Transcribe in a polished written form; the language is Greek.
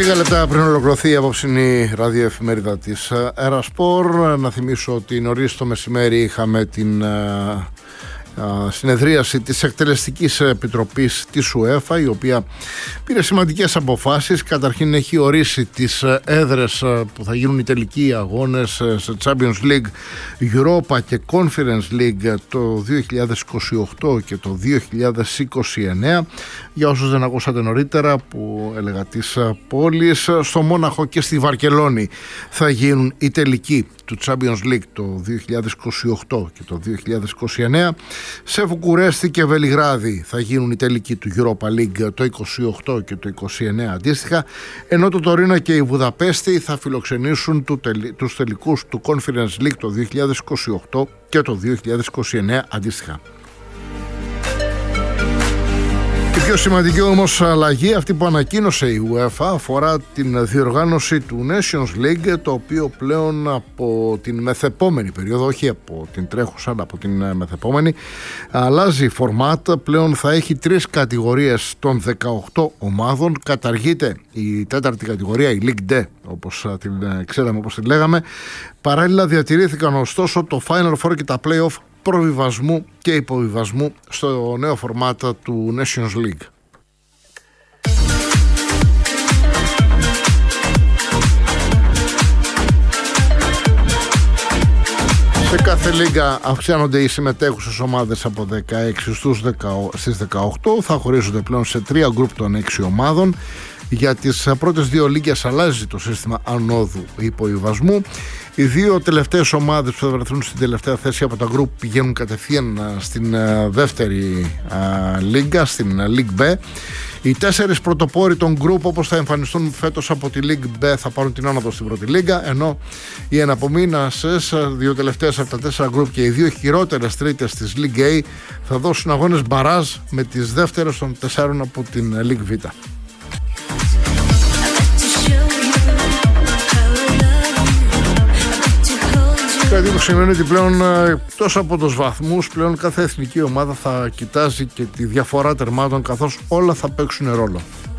Λίγα λεπτά πριν ολοκληρωθεί η απόψινή ραδιοεφημερίδα της Ερασπορ, να θυμίσω ότι νωρίς το μεσημέρι είχαμε την συνεδρίαση της Εκτελεστικής Επιτροπής της UEFA, η οποία πήρε σημαντικές αποφάσεις. Καταρχήν έχει ορίσει τις έδρες που θα γίνουν οι τελικοί αγώνες σε Champions League, Europa και Conference League το 2028 και το 2029. Για όσους δεν ακούσατε νωρίτερα που έλεγα τις πόλεις, στο Μόναχο και στη Βαρκελόνη θα γίνουν οι τελικοί του Champions League το 2028 και το 2029. Σε Βουκουρέστη και Βελιγράδι θα γίνουν οι τελικοί του Europa League το 28 και το 29 αντίστοιχα, ενώ το Τωρίνο και η Βουδαπέστη θα φιλοξενήσουν τους τελικούς του Conference League το 2028 και το 2029 αντίστοιχα. Η πιο σημαντική όμως αλλαγή, αυτή που ανακοίνωσε η UEFA, αφορά την διοργάνωση του Nations League, το οποίο πλέον από την μεθεπόμενη περίοδο, όχι από την τρέχουσα αλλά από την μεθεπόμενη, αλλάζει φορμάτ. Πλέον θα έχει 3 κατηγορίες των 18 ομάδων. Καταργείται η 4η κατηγορία, η League D, όπως την ξέραμε, όπως την λέγαμε. Παράλληλα διατηρήθηκαν ωστόσο το Final Four και τα Play-off προβιβασμού και υποβιβασμού στο νέο φορμάτα του Nations League. Σε κάθε λίγα αυξάνονται οι συμμετέχουσες ομάδες από 16 στις 18. Θα χωρίζονται πλέον σε 3 γκρουπ των 6 ομάδων. Για τις πρώτες 2 λίγκες αλλάζει το σύστημα ανόδου υποβιβασμού. Οι 2 τελευταίες ομάδες που θα βρεθούν στην τελευταία θέση από τα γκρουπ πηγαίνουν κατευθείαν στην δεύτερη λίγκα, στην League B. Οι 4 πρωτοπόροι των γκρουπ, όπως θα εμφανιστούν φέτος από τη League B, θα πάρουν την άνοδο στην πρώτη λίγκα, ενώ οι εναπομείνασες 2 τελευταίες από τα 4 γκρουπ και οι 2 χειρότερες τρίτες της League A θα δώσουν αγώνες μπαράζ με τις δεύτερες των 4 από την League Β. Κάτι που σημαίνει ότι πλέον εκτός από τους βαθμούς, πλέον κάθε εθνική ομάδα θα κοιτάζει και τη διαφορά τερμάτων, καθώς όλα θα παίξουν ρόλο.